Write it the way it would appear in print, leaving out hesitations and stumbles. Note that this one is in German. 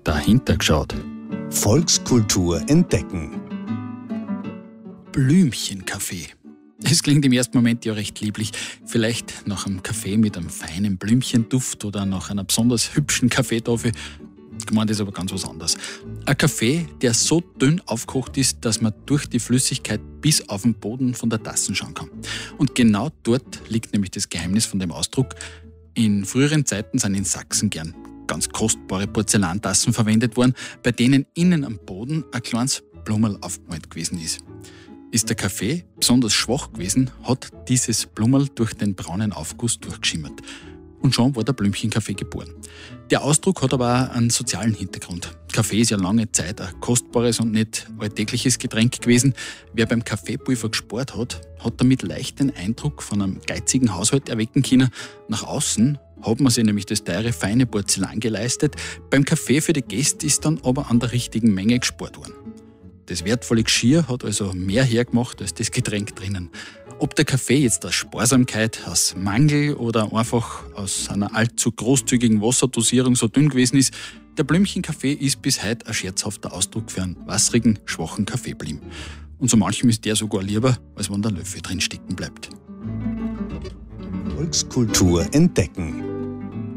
dahinter geschaut. Volkskultur entdecken. Blümchenkaffee. Es klingt im ersten Moment ja recht lieblich. Vielleicht nach einem Kaffee mit einem feinen Blümchenduft oder nach einer besonders hübschen Kaffeetafel. Gemeint ist aber ganz was anderes. Ein Kaffee, der so dünn aufgekocht ist, dass man durch die Flüssigkeit bis auf den Boden von der Tasse schauen kann. Und genau dort liegt nämlich das Geheimnis von dem Ausdruck. In früheren Zeiten sind in Sachsen gern ganz kostbare Porzellantassen verwendet worden, bei denen innen am Boden ein kleines Blumerl aufgemalt gewesen ist. Ist der Kaffee besonders schwach gewesen, hat dieses Blumerl durch den braunen Aufguss durchgeschimmert. Und schon war der Blümchenkaffee geboren. Der Ausdruck hat aber auch einen sozialen Hintergrund. Kaffee ist ja lange Zeit ein kostbares und nicht alltägliches Getränk gewesen. Wer beim Kaffeepulver gespart hat, hat damit leicht den Eindruck von einem geizigen Haushalt erwecken können. Nach außen hat man sich nämlich das teure, feine Porzellan geleistet. Beim Kaffee für die Gäste ist dann aber an der richtigen Menge gespart worden. Das wertvolle Geschirr hat also mehr hergemacht als das Getränk drinnen. Ob der Kaffee jetzt aus Sparsamkeit, aus Mangel oder einfach aus einer allzu großzügigen Wasserdosierung so dünn gewesen ist, der Blümchenkaffee ist bis heute ein scherzhafter Ausdruck für einen wasserigen, schwachen Kaffee geblieben. Und so manchem ist der sogar lieber, als wenn der Löffel drin stecken bleibt. Volkskultur entdecken.